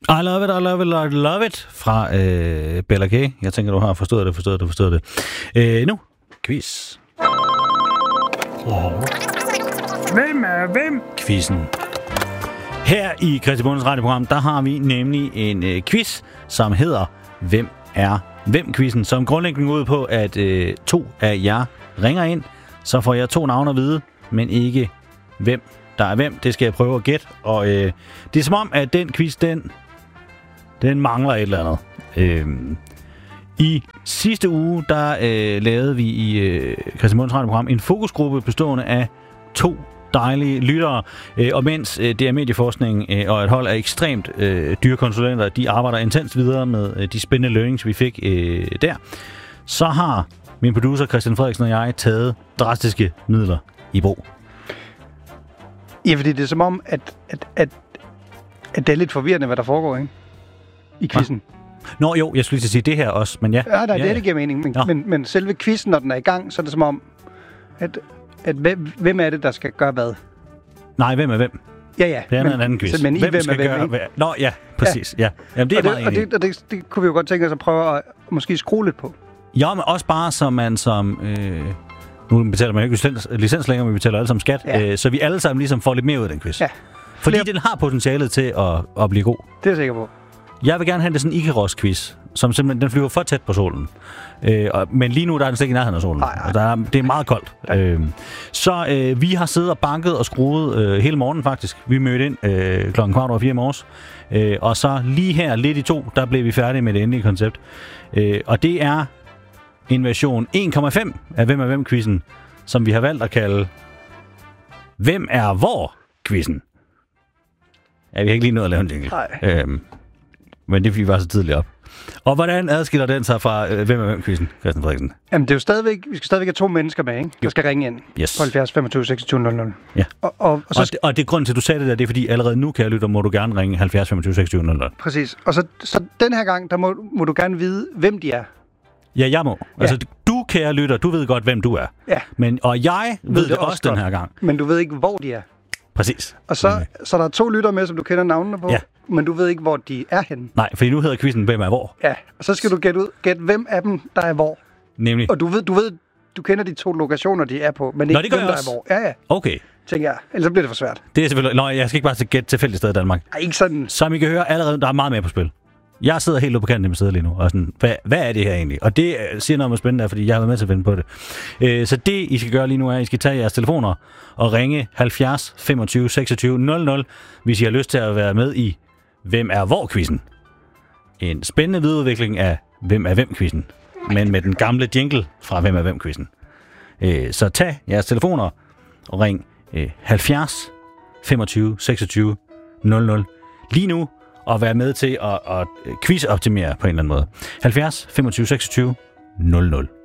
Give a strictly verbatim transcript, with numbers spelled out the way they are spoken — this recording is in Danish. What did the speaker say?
I love it, I love it, I love it fra øh, Bella K. Jeg tænker, du har forstået det, forstået det, forstået det. Øh, nu, quiz. Oh. Hvem er hvem? Quizzen. Her i Kristi Bondes radioprogram, der har vi nemlig en øh, quiz, som hedder Hvem er hvem-quizzen, som grundlæggende går ud på, at øh, to af jer ringer ind, så får jeg to navne at vide, men ikke hvem der er hvem. Det skal jeg prøve at gætte, og øh, det er som om, at den quiz, den, den mangler et eller andet. Øh, I sidste uge, der øh, lavede vi i øh, Kristi Bondes radioprogram en fokusgruppe bestående af to dejlige lyttere, øh, og mens øh, det er medieforskning øh, og et hold af ekstremt øh, dyre konsulenter, de arbejder intens videre med øh, de spændende learnings, vi fik øh, der, så har min producer Christian Frederiksen og jeg taget drastiske midler i brug. Ja, fordi det er som om, at, at, at, at det er lidt forvirrende, hvad der foregår, ikke? I quizzen. Hva? Nå jo, jeg skulle lige sige det her også, men ja. Ja, nej, ja, det, det giver mening, men, men, men selve quizzen, når den er i gang, så er det som om, at at hvem, hvem er det, der skal gøre hvad? Nej, hvem er hvem? Ja, ja. Det er men, en anden quiz. Så, men I hvem, hvem er hvem, gøre, Nå, ja, præcis. Ja. Ja. Jamen, det er og meget det, og det, og det, det kunne vi jo godt tænke os at prøve at måske skrue lidt på. Ja, men også bare, så man som... Øh, nu betaler man jo ikke licens, licens længere, men vi betaler alle sammen skat. Ja. Øh, så vi alle sammen ligesom får lidt mere ud af den quiz. Ja. Fordi Flere... den har potentialet til at, at blive god. Det er jeg sikker på. Jeg vil gerne have det sådan en Icarus-quiz, som simpelthen den flyver for tæt på solen. Øh, og, men lige nu der er den slet ikke i nærheden af solen. Ej, ej. Og der er, det er meget koldt. Øh, så øh, vi har siddet og banket og skruet øh, hele morgenen faktisk. Vi mødte ind øh, klokken kvart over fire i morges. Øh, og så lige her, lidt i to, der blev vi færdige med det endelige koncept. Øh, og det er en version en komma fem af Hvem er hvem-quizzen, som vi har valgt at kalde Hvem er hvor-quizzen. Ja, vi har ikke lige nået at lave en jingle. Øhm, men det er fordi, vi var så tidligt op. Og hvordan adskiller den sig fra øh, Hvem er hvem-quizzen, Christian Frederiksen? Jamen, det er jo stadigvæk, vi skal stadigvæk have to mennesker med, ikke? Der skal ringe ind yes. på halvfjerds femogtyve seksogtyve nul nul. Ja. Og, og, og, så og, det, og det er grunden til, at du sagde det der, det er fordi, allerede nu, kan jeg lytte, må du gerne ringe halvfjerds femogtyve seksogtyve nul nul. Præcis. Og så, så den her gang, der må, må du gerne vide, hvem de er. Ja, jeg må. Ja. Altså, du, kære lytter, du ved godt, hvem du er. Ja. Men, og jeg ved, ved det, det også, også den her gang. Men du ved ikke, hvor de er. Præcis. Og så, okay. så der er to lyttere med, som du kender navnene på, ja. men du ved ikke, hvor de er henne. Nej, fordi nu hedder quizzen, hvem er hvor. Ja, og så skal du gætte ud, gætte, hvem af dem, der er hvor. Nemlig. Og du ved, du ved, du kender de to lokationer, de er på, men ikke Nå, hvem, der er hvor. Ja, ja. Okay. Tænker jeg. Ellers så bliver det for svært. Det er selvfølgelig... Nå, jeg skal ikke bare til gætte tilfældigt sted i Danmark. Ej, ikke sådan. Som I kan høre, allerede, der er meget mere på spil. Jeg sidder helt ude på kanten af min side lige nu, og sådan, hvad, hvad er det her egentlig? Og det siger noget om spændende, fordi jeg har været med til at finde på det. Øh, så det, I skal gøre lige nu, er, at I skal tage jeres telefoner og ringe halvfjerds femogtyve seksogtyve nul nul, hvis I har lyst til at være med i Hvem er hvor-quizzen. En spændende videreudvikling af Hvem er hvem-quizzen, men med den gamle jingle fra Hvem er hvem-quizzen. Øh, så tag jeres telefoner og ring øh, halvfjerds femogtyve seksogtyve nul nul lige nu, og være med til at, at quiz-optimere på en eller anden måde. halvfjerds femogtyve seksogtyve nul nul.